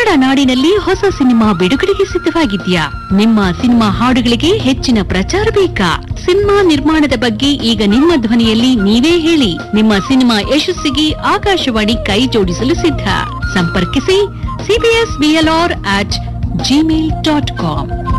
ಕನ್ನಡ ನಾಡಿನಲ್ಲಿ ಹೊಸ ಸಿನಿಮಾ ಬಿಡುಗಡೆಗೆ ಸಿದ್ಧವಾಗಿದ್ಯಾ? ನಿಮ್ಮ ಸಿನಿಮಾ ಹಾಡುಗಳಿಗೆ ಹೆಚ್ಚಿನ ಪ್ರಚಾರ ಬೇಕಾ? ಸಿನಿಮಾ ನಿರ್ಮಾಣದ ಬಗ್ಗೆ ಈಗ ನಿಮ್ಮ ಧ್ವನಿಯಲ್ಲಿ ನೀವೇ ಹೇಳಿ. ನಿಮ್ಮ ಸಿನಿಮಾ ಯಶಸ್ಸಿಗೆ ಆಕಾಶವಾಣಿ ಕೈ ಜೋಡಿಸಲು ಸಿದ್ಧ. ಸಂಪರ್ಕಿಸಿ cbsblr@gmail.com.